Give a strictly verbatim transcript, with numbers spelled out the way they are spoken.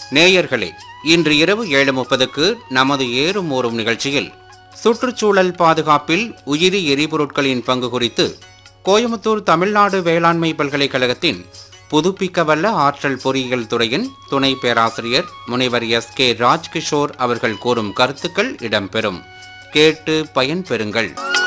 நேயர்களே, இன்று இரவு ஏழு முப்பதுக்கு நமது ஏறும் ஊறும் நிகழ்ச்சியில் சுற்றுச்சூழல் பாதுகாப்பில் உயிரி எரிபொருட்களின் பங்கு குறித்து கோயமுத்தூர் தமிழ்நாடு வேளாண்மை பல்கலைக்கழகத்தின் புதுப்பிக்கவல்ல ஆற்றல் பொறியியல் துறையின் துணை பேராசிரியர் முனைவர் எஸ் கே ராஜ்கிஷோர் அவர்கள் கூறும் கருத்துக்கள் இடம்பெறும். கேட்டு பயன்பெறுங்கள்.